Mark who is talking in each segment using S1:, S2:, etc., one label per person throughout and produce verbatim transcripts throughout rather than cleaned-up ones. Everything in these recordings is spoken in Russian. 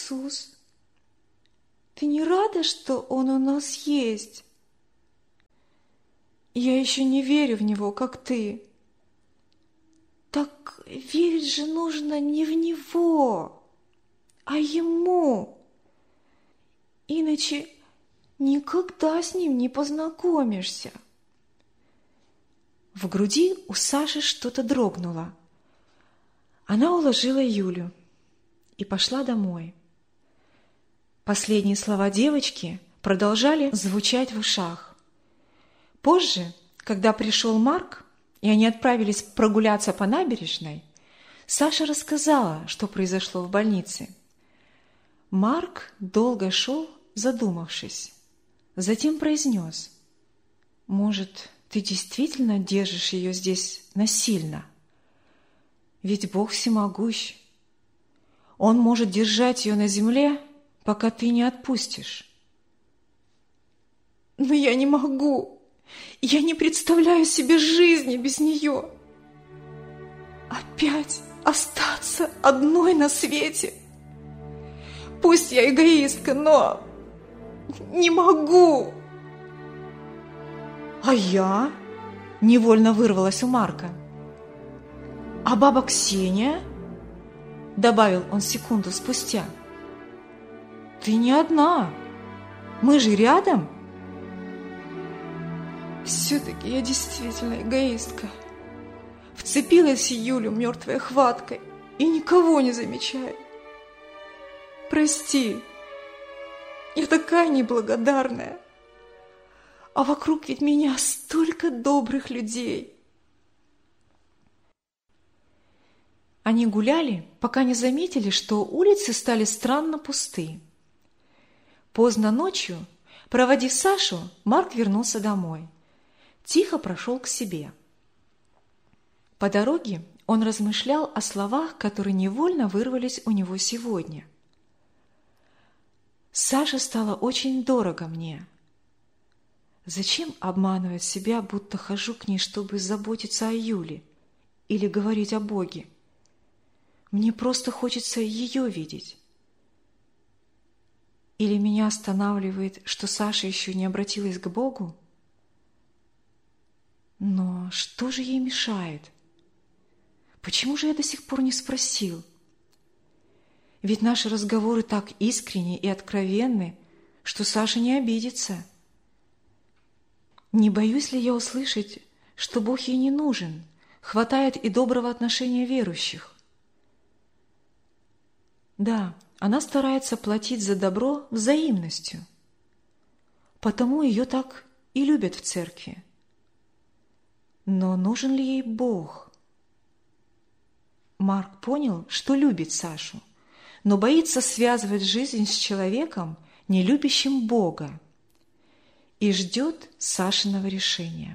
S1: Иисус? Ты не рада, что Он у нас есть? Я еще не верю в Него, как ты. Так верить же нужно не в Него, а Ему. Иначе никогда с Ним не познакомишься. В груди у Саши что-то дрогнуло. Она уложила Юлю и пошла домой. Последние слова девочки продолжали звучать в ушах. Позже, когда пришел Марк, и они отправились прогуляться по набережной, Саша рассказала, что произошло в больнице. Марк долго шел, задумавшись. Затем произнес: «Может, ты действительно держишь ее здесь насильно? Ведь Бог всемогущ. Он может держать ее на земле, пока ты не отпустишь». «Но я не могу. Я не представляю себе жизни без нее. Опять остаться одной на свете. Пусть я эгоистка, но не могу». «А я?» – невольно вырвалась у Марка. «А баба Ксения?» – добавил он секунду спустя. «Ты не одна. Мы же рядом». Все-таки я действительно эгоистка. Вцепилась в Юлю мертвой хваткой и никого не замечаю. Прости, я такая неблагодарная. А вокруг ведь меня столько добрых людей. Они гуляли, пока не заметили, что улицы стали странно пусты. Поздно ночью, проводив Сашу, Марк вернулся домой. Тихо прошел к себе. По дороге он размышлял о словах, которые невольно вырвались у него сегодня. «Саша стала очень дорого мне. Зачем обманывать себя, будто хожу к ней, чтобы заботиться о Юле или говорить о Боге? Мне просто хочется ее видеть. Или меня останавливает, что Саша еще не обратилась к Богу? Но что же ей мешает? Почему же я до сих пор не спросил? Ведь наши разговоры так искренни и откровенны, что Саша не обидится. Не боюсь ли я услышать, что Бог ей не нужен, хватает и доброго отношения верующих? Да, она старается платить за добро взаимностью, потому ее так и любят в церкви. Но нужен ли ей Бог? Марк понял, что любит Сашу, но боится связывать жизнь с человеком, не любящим Бога, и ждет Сашиного решения.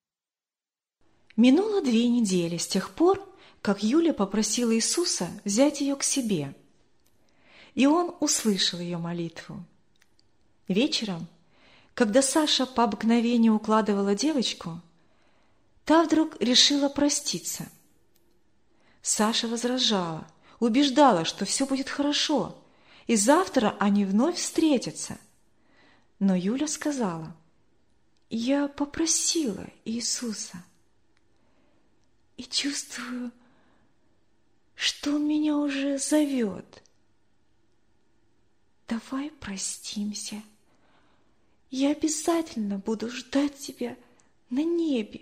S1: Минуло две недели с тех пор, как Юля попросила Иисуса взять ее к себе, и Он услышал ее молитву. Вечером, когда Саша по обыкновению укладывала девочку, та вдруг решила проститься. Саша возражала, убеждала, что все будет хорошо, и завтра они вновь встретятся. Но Юля сказала: «Я попросила Иисуса и чувствую, что Он меня уже зовет. Давай простимся. Я обязательно буду ждать тебя на небе.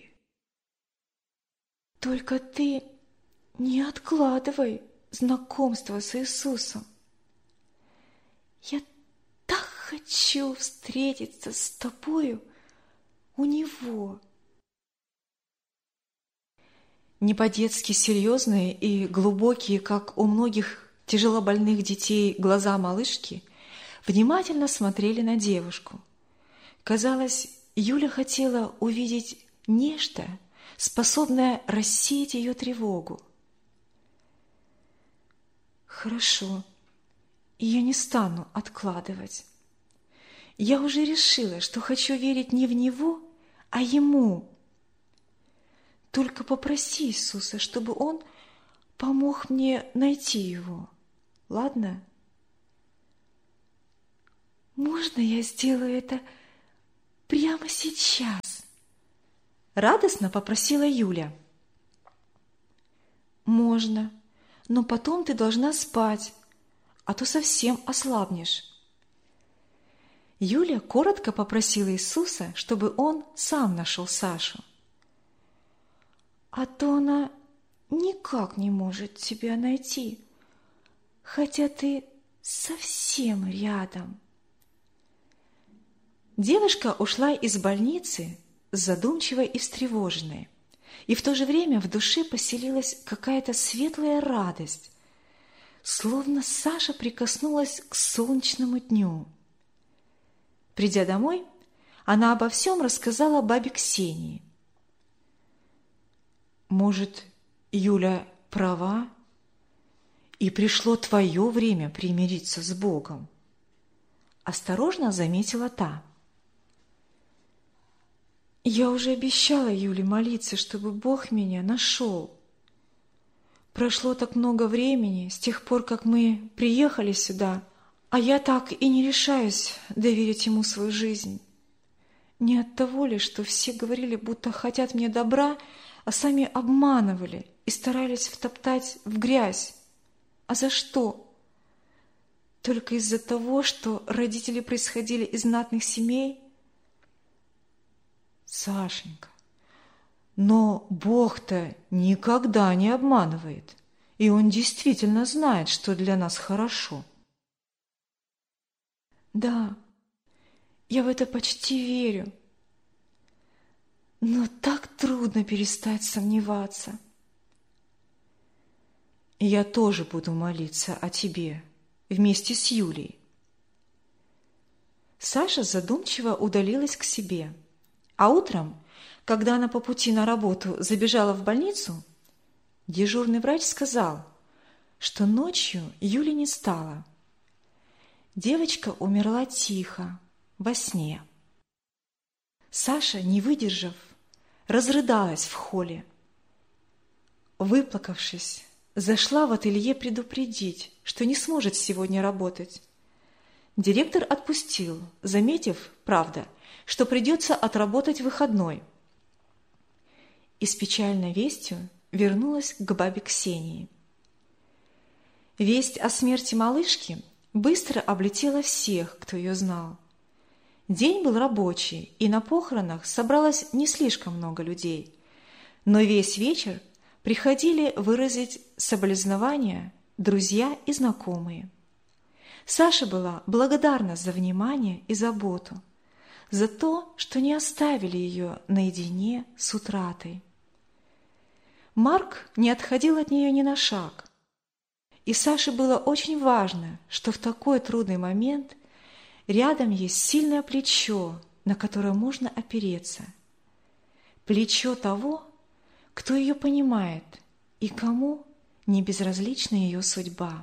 S1: Только ты не откладывай знакомство с Иисусом. Я так хочу встретиться с тобою у Него». Не по-детски серьезные и глубокие, как у многих тяжелобольных детей, глаза малышки внимательно смотрели на девушку. Казалось, Юля хотела увидеть нечто, способное рассеять ее тревогу. «Хорошо, я не стану откладывать. Я уже решила, что хочу верить не в Него, а Ему. Только попроси Иисуса, чтобы Он помог мне найти Его. Ладно?» можно я сделаю это прямо сейчас?» Радостно попросила Юля. «Можно, но потом ты должна спать, а то совсем ослабнешь». Юля коротко попросила Иисуса, чтобы он сам нашел Сашу. «А то она никак не может тебя найти, хотя ты совсем рядом». Девушка ушла из больницы задумчивой и встревоженной, и в то же время в душе поселилась какая-то светлая радость, словно Саша прикоснулась к солнечному дню. Придя домой, она обо всем рассказала бабе Ксении. «Может, Юля права, и пришло твое время примириться с Богом?» Осторожно заметила та. «Я уже обещала Юле молиться, чтобы Бог меня нашел. Прошло так много времени с тех пор, как мы приехали сюда, а я так и не решаюсь доверить ему свою жизнь. Не от того ли, что все говорили, будто хотят мне добра, а сами обманывали и старались втоптать в грязь. А за что? Только из-за того, что родители происходили из знатных семей?» «Сашенька, но Бог-то никогда не обманывает, и Он действительно знает, что для нас хорошо». «Да, я в это почти верю, но так трудно перестать сомневаться». «Я тоже буду молиться о тебе вместе с Юлей». Саша задумчиво удалилась к себе, а утром, когда она по пути на работу забежала в больницу, дежурный врач сказал, что ночью Юли не стало. Девочка умерла тихо, во сне. Саша, не выдержав, разрыдалась в холле. Выплакавшись, зашла в ателье предупредить, что не сможет сегодня работать. Директор отпустил, заметив, правда, что придется отработать выходной. И с печальной вестью вернулась к бабе Ксении. Весть о смерти малышки быстро облетела всех, кто ее знал. День был рабочий, и на похоронах собралось не слишком много людей, но весь вечер приходили выразить соболезнования друзья и знакомые. Саша была благодарна за внимание и заботу, за то, что не оставили ее наедине с утратой. Марк не отходил от нее ни на шаг, и Саше было очень важно, что в такой трудный момент рядом есть сильное плечо, на которое можно опереться. Плечо того, кто ее понимает и кому не безразлична ее судьба.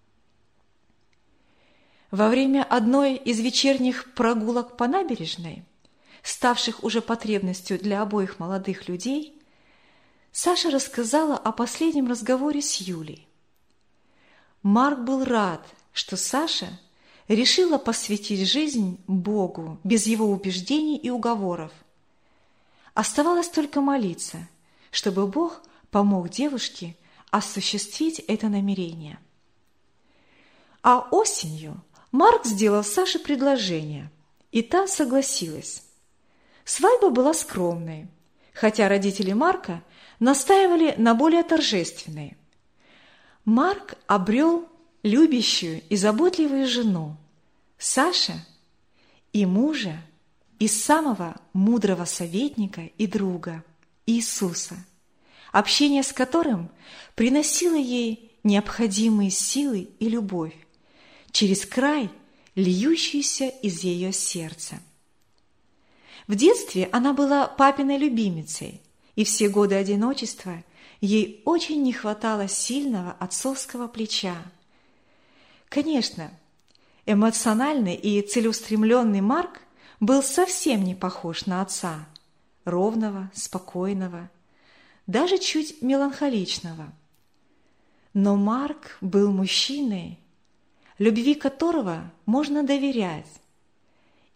S1: Во время одной из вечерних прогулок по набережной, ставших уже потребностью для обоих молодых людей, Саша рассказала о последнем разговоре с Юлей. Марк был рад, что Саша решила посвятить жизнь Богу без его убеждений и уговоров. Оставалось только молиться, чтобы Бог помог девушке осуществить это намерение. А осенью Марк сделал Саше предложение, и та согласилась. Свадьба была скромной, хотя родители Марка настаивали на более торжественной. Марк обрел любящую и заботливую жену, Саша, и мужа, и самого мудрого советника и друга, Иисуса, общение с которым приносило ей необходимые силы и любовь, через край, льющуюся из ее сердца. В детстве она была папиной любимицей, и все годы одиночества ей очень не хватало сильного отцовского плеча. Конечно, эмоциональный и целеустремленный Марк был совсем не похож на отца, ровного, спокойного, даже чуть меланхоличного. Но Марк был мужчиной, любви которого можно доверять,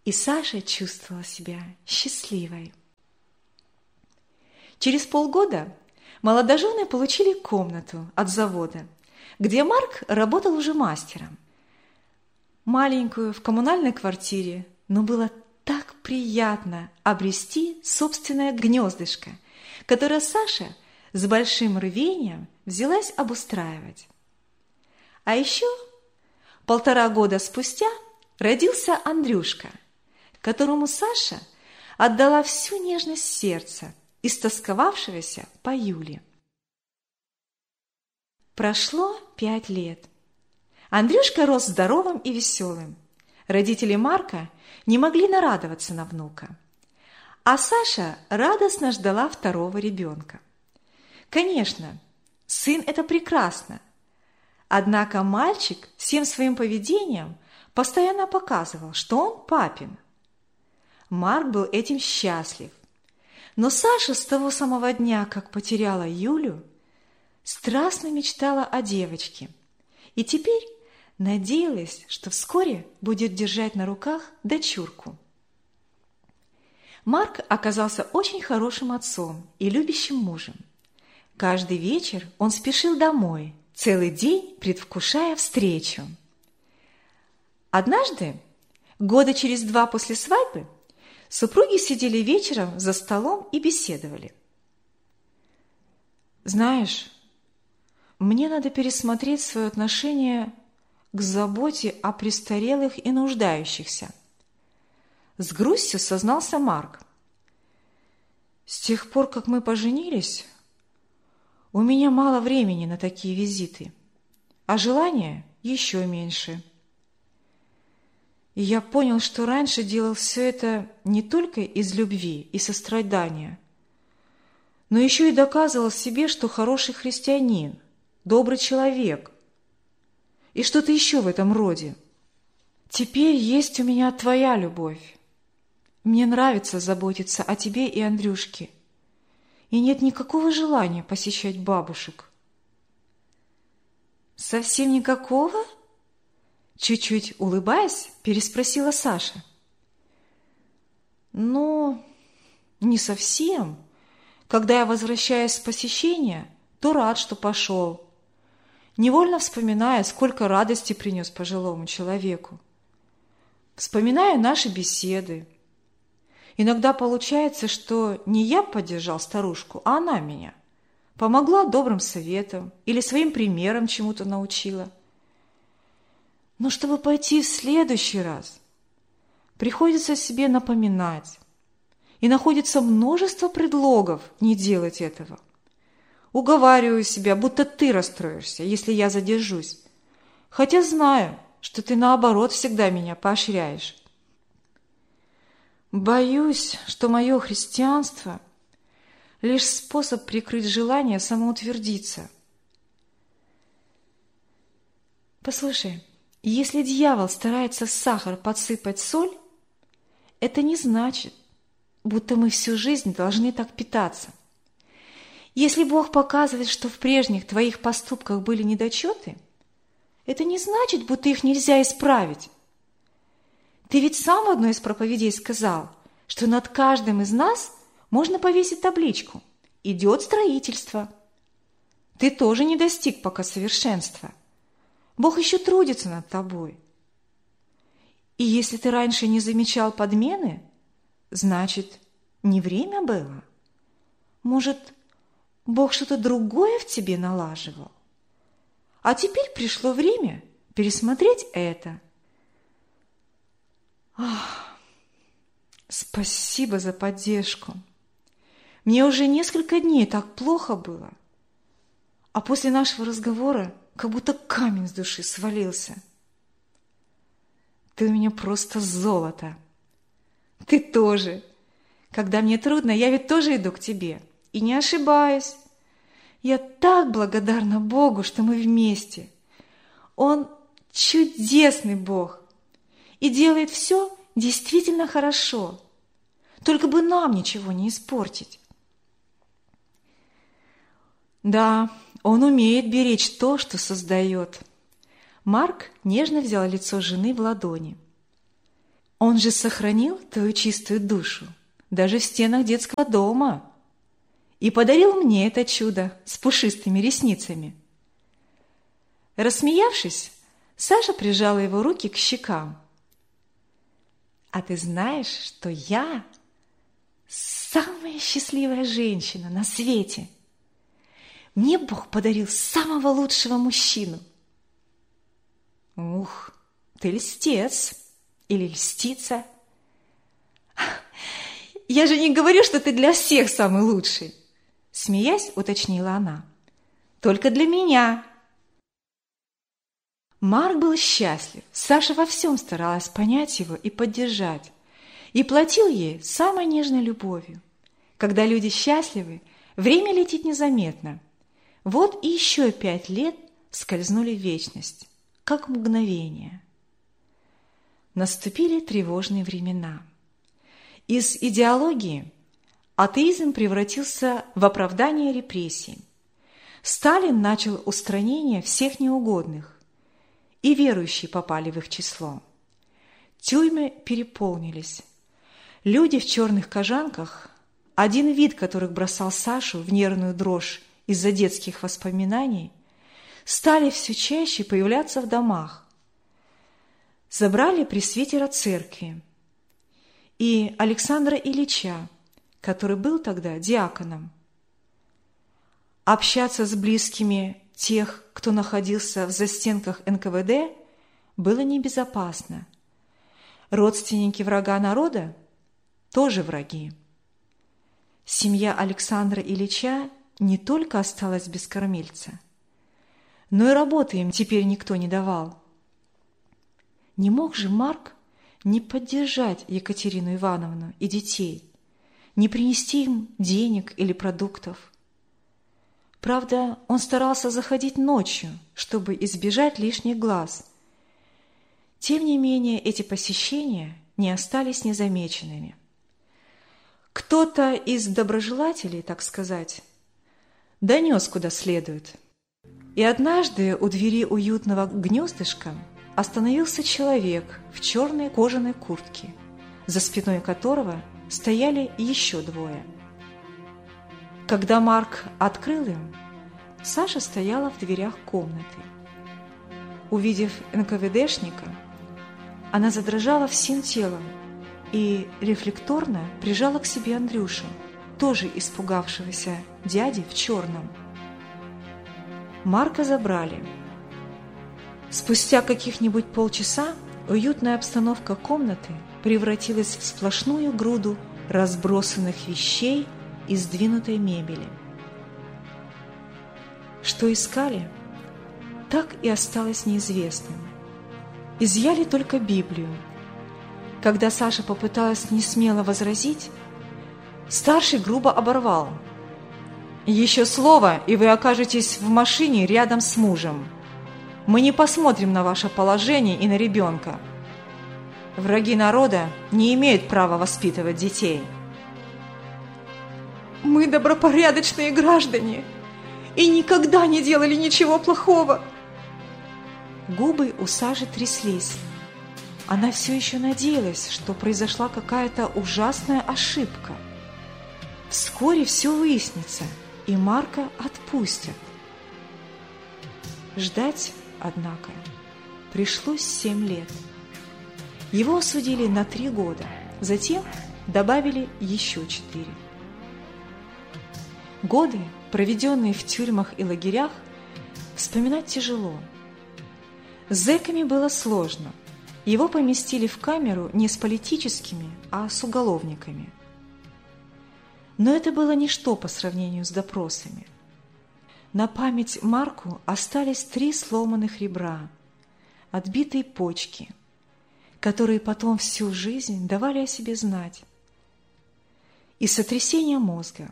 S1: И Саша чувствовала себя счастливой. Через полгода молодожены получили комнату от завода, где Марк работал уже мастером. Маленькую, в коммунальной квартире, но было так приятно обрести собственное гнездышко, которое Саша с большим рвением взялась обустраивать. А еще полтора года спустя родился Андрюшка, которому Саша отдала всю нежность сердца, истосковавшегося по Юле. Прошло пять лет. Андрюшка рос здоровым и веселым. Родители Марка не могли нарадоваться на внука. А Саша радостно ждала второго ребенка. Конечно, сын – это прекрасно. Однако мальчик всем своим поведением постоянно показывал, что он папин. Марк был этим счастлив. Но Саша с того самого дня, как потеряла Юлю, страстно мечтала о девочке и теперь надеялась, что вскоре будет держать на руках дочурку. Марк оказался очень хорошим отцом и любящим мужем. Каждый вечер он спешил домой, целый день предвкушая встречу. Однажды, года через два после свадьбы, супруги сидели вечером за столом и беседовали. «Знаешь, мне надо пересмотреть свое отношение к заботе о престарелых и нуждающихся», — с грустью сознался Марк. «С тех пор, как мы поженились, у меня мало времени на такие визиты, а желания еще меньше. И я понял, что раньше делал все это не только из любви и сострадания, но еще и доказывал себе, что хороший христианин, добрый человек и что-то еще в этом роде. Теперь есть у меня твоя любовь. Мне нравится заботиться о тебе и Андрюшке, и нет никакого желания посещать бабушек». «Совсем никакого?» Чуть-чуть улыбаясь, переспросила Саша. «Ну, не совсем. Когда я возвращаюсь с посещения, то рад, что пошел. Невольно вспоминая, сколько радости принес пожилому человеку. Вспоминаю наши беседы. Иногда получается, что не я поддержал старушку, а она меня. Помогла добрым советом или своим примером чему-то научила. Но чтобы пойти в следующий раз, приходится себе напоминать. И находится множество предлогов не делать этого. Уговариваю себя, будто ты расстроишься, если я задержусь. Хотя знаю, что ты, наоборот, всегда меня поощряешь. Боюсь, что мое христианство – лишь способ прикрыть желание самоутвердиться. Послушай, если дьявол старается в сахар подсыпать соль, это не значит, будто мы всю жизнь должны так питаться. Если Бог показывает, что в прежних твоих поступках были недочеты, это не значит, будто их нельзя исправить. Ты ведь сам в одной из проповедей сказал, что над каждым из нас можно повесить табличку «Идет строительство». Ты тоже не достиг пока совершенства. Бог еще трудится над тобой. И если ты раньше не замечал подмены, значит, не время было. Может, Бог что-то другое в тебе налаживал? А теперь пришло время пересмотреть это. Ах, спасибо за поддержку. Мне уже несколько дней так плохо было, а после нашего разговора как будто камень с души свалился. Ты у меня просто золото. Ты тоже. Когда мне трудно, я ведь тоже иду к тебе. И не ошибаюсь. Я так благодарна Богу, что мы вместе. Он чудесный Бог и делает все действительно хорошо. Только бы нам ничего не испортить. Да, Он умеет беречь то, что создает. Марк нежно взял лицо жены в ладони. Он же сохранил твою чистую душу даже в стенах детского дома и подарил мне это чудо с пушистыми ресницами». Рассмеявшись, Саша прижала его руки к щекам. «А ты знаешь, что я самая счастливая женщина на свете? Мне Бог подарил самого лучшего мужчину». «Ух, ты льстец или льстица!» «Я же не говорю, что ты для всех самый лучший!» Смеясь, уточнила она. «Только для меня!» Марк был счастлив. Саша во всем старалась понять его и поддержать, и платил ей самой нежной любовью. Когда люди счастливы, время летит незаметно. Вот и еще пять лет скользнули в вечность, как мгновение. Наступили тревожные времена. Из идеологии атеизм превратился в оправдание репрессий. Сталин начал устранение всех неугодных, и верующие попали в их число. Тюрьмы переполнились. Люди в черных кожанках, один вид которых бросал Сашу в нервную дрожь из-за детских воспоминаний, стали все чаще появляться в домах. Забрали пресвитера церкви и Александра Ильича, который был тогда диаконом. Общаться с близкими тех, кто находился в застенках эн ка вэ дэ, было небезопасно. Родственники врага народа тоже враги. Семья Александра Ильича не только осталась без кормильца, но и работы им теперь никто не давал. Не мог же Марк не поддержать Екатерину Ивановну и детей, не принести им денег или продуктов. Правда, он старался заходить ночью, чтобы избежать лишних глаз. Тем не менее, эти посещения не остались незамеченными. Кто-то из доброжелателей, так сказать, донес куда следует. И однажды у двери уютного гнездышка остановился человек в черной кожаной куртке, за спиной которого стояли еще двое. Когда Марк открыл им, Саша стояла в дверях комнаты. Увидев эн ка вэ дэшника, она задрожала всем телом и рефлекторно прижала к себе Андрюшу, тоже испугавшегося дяди в черном. Марка забрали. Спустя каких-нибудь полчаса уютная обстановка комнаты превратилась в сплошную груду разбросанных вещей и сдвинутой мебели. Что искали, так и осталось неизвестным. Изъяли только Библию. Когда Саша попыталась несмело возразить, старший грубо оборвал: «Еще слово, и вы окажетесь в машине рядом с мужем. Мы не посмотрим на ваше положение и на ребенка. Враги народа не имеют права воспитывать детей». «Мы добропорядочные граждане и никогда не делали ничего плохого». Губы у Саши тряслись. Она все еще надеялась, что произошла какая-то ужасная ошибка. Вскоре все выяснится, и Марка отпустят. Ждать, однако, пришлось семь лет. Его осудили на три года, затем добавили еще четыре. Годы, проведенные в тюрьмах и лагерях, вспоминать тяжело. С зэками было сложно. Его поместили в камеру не с политическими, а с уголовниками. Но это было ничто по сравнению с допросами. На память Марку остались три сломанных ребра, отбитые почки, которые потом всю жизнь давали о себе знать, и сотрясение мозга.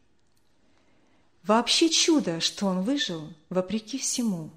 S1: Вообще чудо, что он выжил вопреки всему.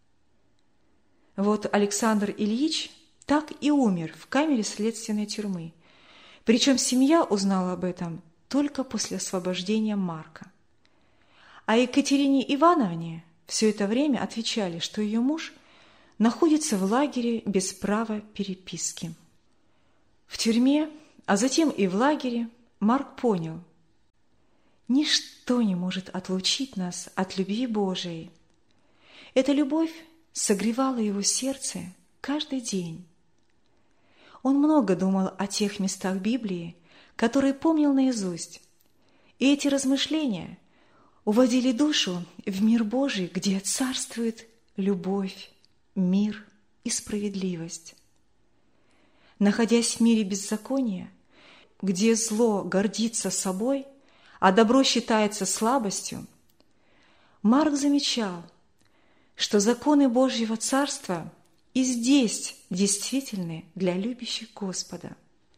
S1: Вот Александр Ильич так и умер в камере следственной тюрьмы, причем семья узнала об этом только после освобождения Марка. А Екатерине Ивановне все это время отвечали, что ее муж находится в лагере без права переписки. В тюрьме, а затем и в лагере, Марк понял: ничто не может отлучить нас от любви Божией. Эта любовь согревала его сердце каждый день. Он много думал о тех местах Библии, которые помнил наизусть, и эти размышления уводили душу в мир Божий, где царствует любовь, мир и справедливость. Находясь в мире беззакония, где зло гордится собой, а добро считается слабостью, Марк замечал, что законы Божьего Царства и здесь действительны для любящих Господа.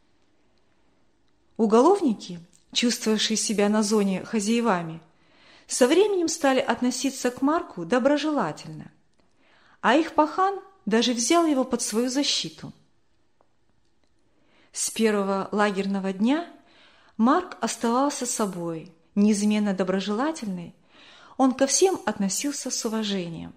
S1: Уголовники, чувствовавшие себя на зоне хозяевами, со временем стали относиться к Марку доброжелательно, а их пахан даже взял его под свою защиту. С первого лагерного дня Марк оставался собой, неизменно доброжелательный, он ко всем относился с уважением.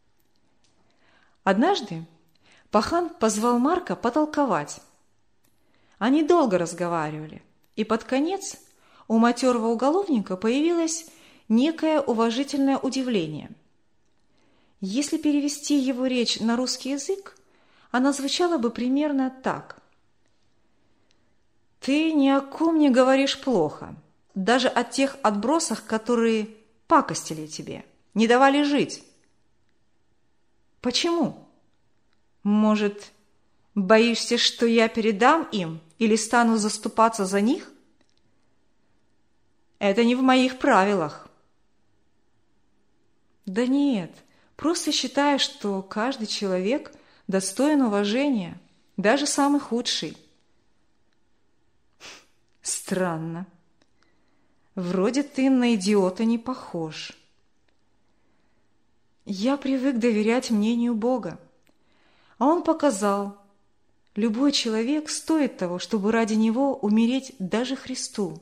S1: Однажды пахан позвал Марка потолковать. Они долго разговаривали, и под конец у матерого уголовника появилось некое уважительное удивление. Если перевести его речь на русский язык, она звучала бы примерно так: «Ты ни о ком не говоришь плохо, даже о тех отбросах, которые пакостили тебе, не давали жить. Почему? Может, боишься, что я передам им или стану заступаться за них? Это не в моих правилах». Да нет, просто считаю, что каждый человек достоин уважения, даже самый худший. Странно. Вроде ты на идиота не похож. Я привык доверять мнению Бога, а Он показал, любой человек стоит того, чтобы ради него умереть даже Христу.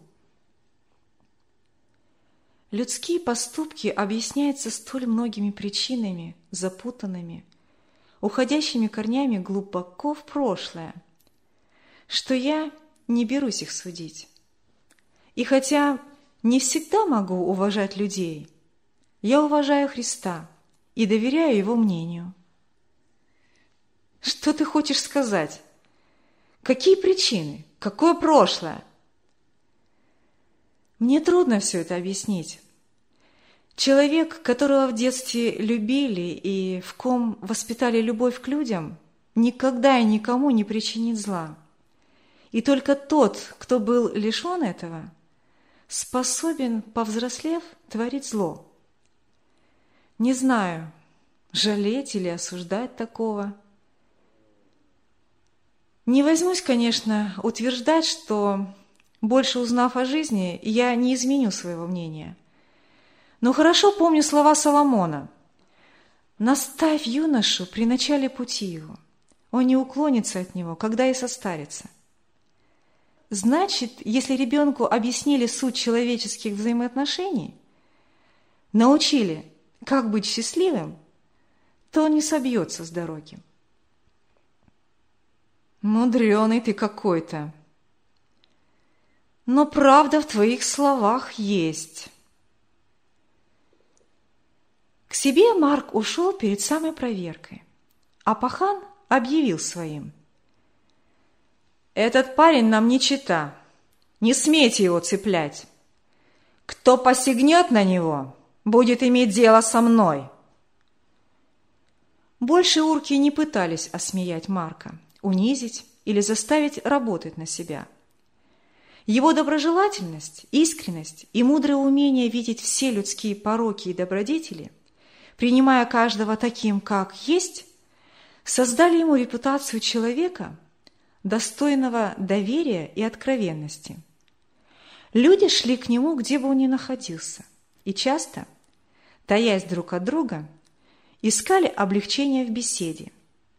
S1: Людские поступки объясняются столь многими причинами, запутанными, уходящими корнями глубоко в прошлое, что я не берусь их судить. И хотя не всегда могу уважать людей, я уважаю Христа и доверяю Его мнению. Что ты хочешь сказать? Какие причины? Какое прошлое? Мне трудно все это объяснить. Человек, которого в детстве любили и в ком воспитали любовь к людям, никогда и никому не причинит зла. И только тот, кто был лишен этого, способен, повзрослев, творить зло. Не знаю, жалеть или осуждать такого. Не возьмусь, конечно, утверждать, что, больше узнав о жизни, я не изменю своего мнения. Но хорошо помню слова Соломона: «Наставь юношу при начале пути его, он не уклонится от него, когда и состарится». Значит, если ребенку объяснили суть человеческих взаимоотношений, научили, как быть счастливым, то он не собьется с дороги. Мудреный ты какой-то. Но правда в твоих словах есть. К себе Марк ушел перед самой проверкой, а пахан объявил своим: «Этот парень нам не чита, не смейте его цеплять. Кто посягнет на него, будет иметь дело со мной». Больше урки не пытались осмеять Марка, унизить или заставить работать на себя. Его доброжелательность, искренность и мудрое умение видеть все людские пороки и добродетели, принимая каждого таким, как есть, создали ему репутацию человека, достойного доверия и откровенности. Люди шли к нему, где бы он ни находился, и часто, таясь друг от друга, искали облегчения в беседе.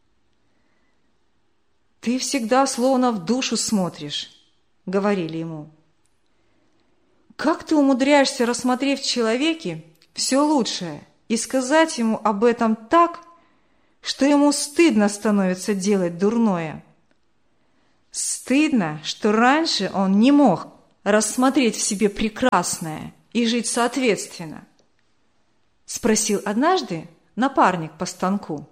S1: «Ты всегда словно в душу смотришь», — говорили ему. «Как ты умудряешься рассмотреть в человеке все лучшее и сказать ему об этом так, что ему стыдно становится делать дурное? Стыдно, что раньше он не мог рассмотреть в себе прекрасное и жить соответственно, спросил однажды напарник по станку.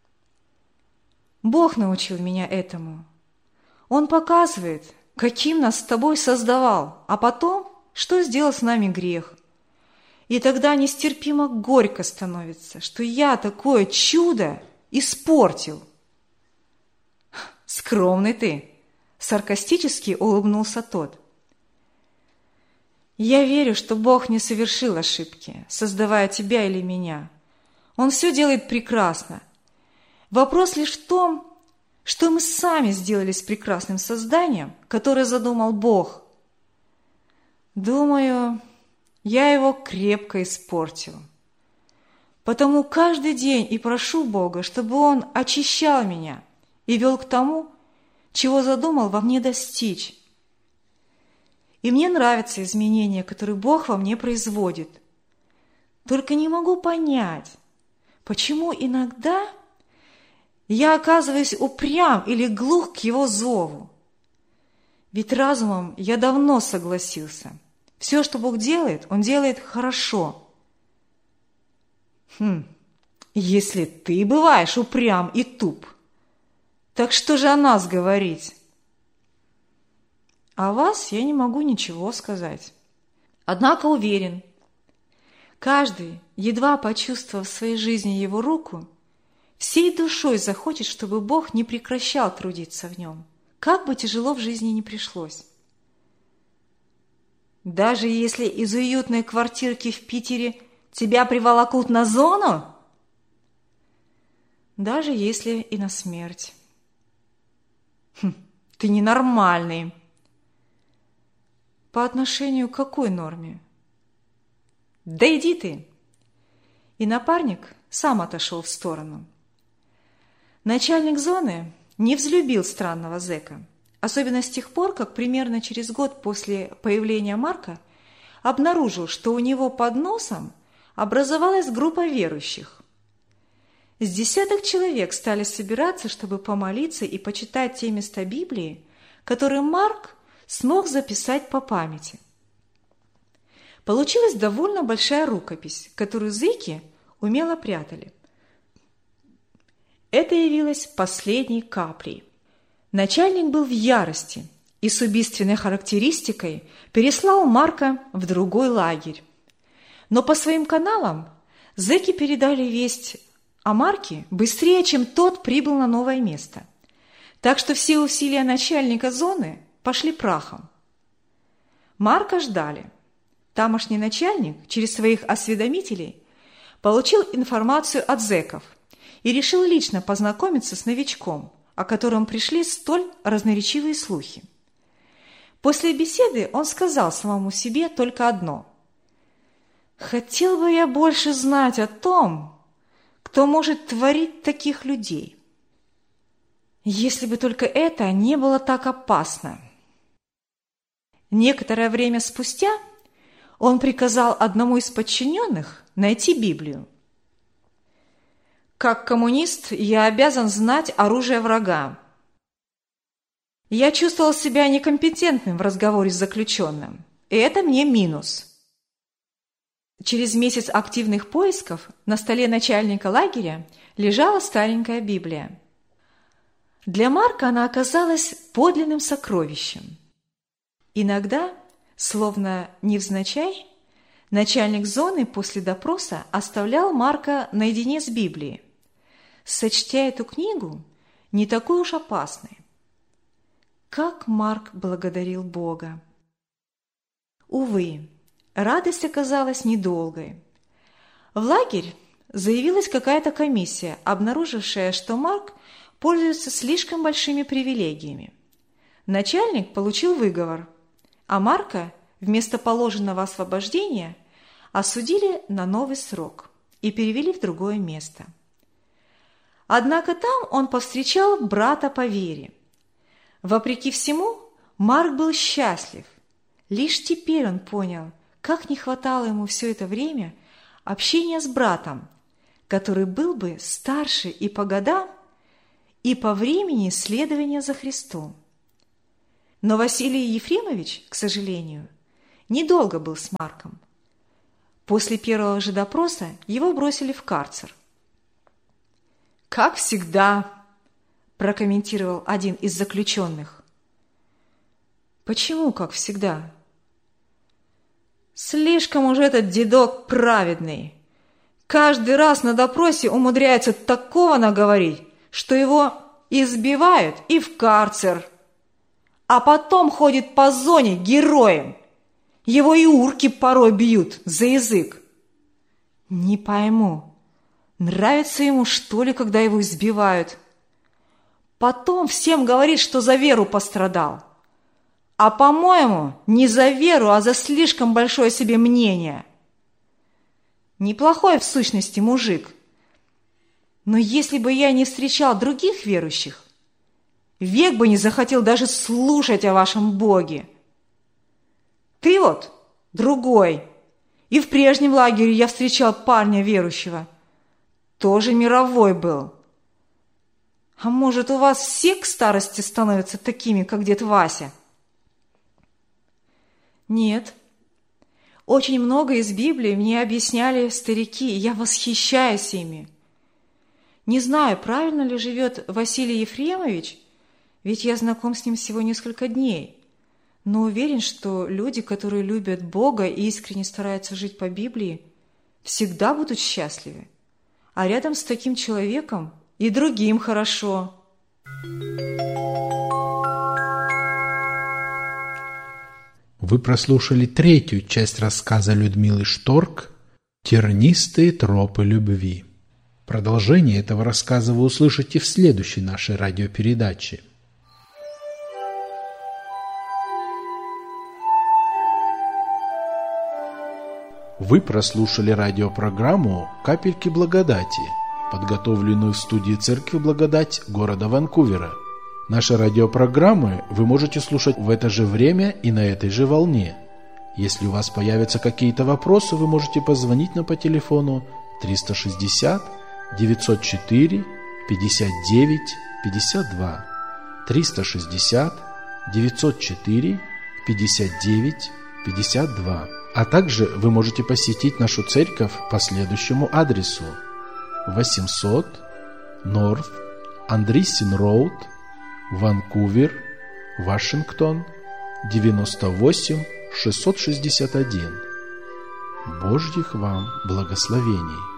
S1: Бог научил меня этому. Он показывает, каким нас с тобой создавал, а потом, что сделал с нами грех. И тогда нестерпимо горько становится, что я такое чудо испортил. Скромный ты, саркастически улыбнулся тот. Я верю, что Бог не совершил ошибки, создавая тебя или меня. Он все делает прекрасно. Вопрос лишь в том, что мы сами сделались прекрасным созданием, которое задумал Бог. Думаю, я его крепко испортил. Потому каждый день и прошу Бога, чтобы Он очищал меня и вел к тому, чего задумал во мне достичь. И мне нравятся изменения, которые Бог во мне производит. Только не могу понять, почему иногда я оказываюсь упрям или глух к Его зову. Ведь разумом я давно согласился. Все, что Бог делает, Он делает хорошо. Хм, если ты бываешь упрям и туп, так что же о нас говорить? О вас я не могу ничего сказать. Однако уверен, каждый, едва почувствовав в своей жизни Его руку, всей душой захочет, чтобы Бог не прекращал трудиться в нем, как бы тяжело в жизни ни пришлось. Даже если из уютной квартирки в Питере тебя приволокут на зону? Даже если и на смерть. Хм, ты ненормальный. По отношению к какой норме? Да иди ты. И напарник сам отошел в сторону. Начальник зоны не взлюбил странного зэка, особенно с тех пор, как примерно через год после появления Марка обнаружил, что у него под носом образовалась группа верующих. С десяток человек стали собираться, чтобы помолиться и почитать те места Библии, которые Марк смог записать по памяти. Получилась довольно большая рукопись, которую зэки умело прятали. Это явилось последней каплей. Начальник был в ярости и с убийственной характеристикой переслал Марка в другой лагерь. Но по своим каналам зэки передали весть о Марке быстрее, чем тот прибыл на новое место. Так что все усилия начальника зоны пошли прахом. Марка ждали. Тамошний начальник через своих осведомителей получил информацию от зэков и решил лично познакомиться с новичком, о котором пришли столь разноречивые слухи. После беседы он сказал самому себе только одно: «Хотел бы я больше знать о том, кто может творить таких людей. Если бы только это не было так опасно». Некоторое время спустя он приказал одному из подчиненных найти Библию. «Как коммунист я обязан знать оружие врага. Я чувствовал себя некомпетентным в разговоре с заключенным, и это мне минус». Через месяц активных поисков на столе начальника лагеря лежала старенькая Библия. Для Марка она оказалась подлинным сокровищем. Иногда, словно невзначай, начальник зоны после допроса оставлял Марка наедине с Библией, сочтя эту книгу не такой уж опасной. Как Марк благодарил Бога! Увы, радость оказалась недолгой. В лагерь заявилась какая-то комиссия, обнаружившая, что Марк пользуется слишком большими привилегиями. Начальник получил выговор, а Марка вместо положенного освобождения осудили на новый срок и перевели в другое место. Однако там он повстречал брата по вере. Вопреки всему, Марк был счастлив. Лишь теперь он понял, как не хватало ему все это время общения с братом, который был бы старше и по годам, и по времени следования за Христом. Но Василий Ефремович, к сожалению, недолго был с Марком. После первого же допроса его бросили в карцер. «Как всегда», – прокомментировал один из заключенных. «Почему как всегда?» «Слишком уже этот дедок праведный. Каждый раз на допросе умудряется такого наговорить, что его избивают и в карцер. А потом ходит по зоне героем. Его и урки порой бьют за язык. Не пойму, нравится ему, что ли, когда его избивают? Потом всем говорит, что за веру пострадал. А, по-моему, не за веру, а за слишком большое себе мнение. Неплохой в сущности мужик. Но если бы я не встречал других верующих, век бы не захотел даже слушать о вашем Боге. Ты вот другой. И в прежнем лагере я встречал парня верующего. Тоже мировой был. А может, у вас все к старости становятся такими, как дед Вася? Нет. Очень много из Библии мне объясняли старики, и я восхищаюсь ими. Не знаю, правильно ли живет Василий Ефремович, ведь я знаком с ним всего несколько дней. Но уверен, что люди, которые любят Бога и искренне стараются жить по Библии, всегда будут счастливы. А рядом с таким человеком и другим хорошо.
S2: Вы прослушали третью часть рассказа Людмилы Шторк «Тернистые тропы любви». Продолжение этого рассказа вы услышите в следующей нашей радиопередаче. Вы прослушали радиопрограмму «Капельки благодати», подготовленную в студии Церкви Благодать города Ванкувера. Наши радиопрограммы вы можете слушать в это же время и на этой же волне. Если у вас появятся какие-то вопросы, вы можете позвонить нам по телефону триста шестьдесят девятьсот четыре пятьдесят девять пятьдесят два, триста шестьдесят девятьсот четыре пятьдесят девять пятьдесят два. А также вы можете посетить нашу церковь по следующему адресу: восемьсот North Andreessen Road, Ванкувер, Вашингтон, девяносто восемь шестьсот шестьдесят один. Божьих вам благословений!